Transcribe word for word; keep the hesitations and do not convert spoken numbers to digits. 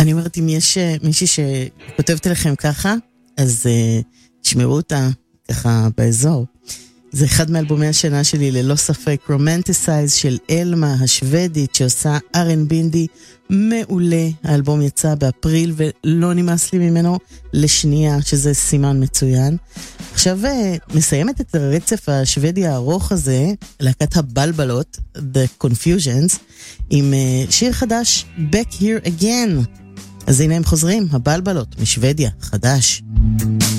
אני אומרת, אם יש מישהי שכותבת לכם ככה, אז תשמרו אותה ככה באזור. זה אחד מאלבומי השנה שלי, ללא ספק, רומנטיסייז של אלמה השוודית, שעושה אר אנד בי אינדי מעולה. האלבום יצא באפריל ולא נמאס לי ממנו לשנייה, שזה סימן מצוין. עכשיו מסיימת את הרצף השוודי הארוך הזה, להקת הבלבלות, The Confusions, עם שיר חדש, Back Here Again. אז הנה הם חוזרים, הבלבלות משוודיה, חדש.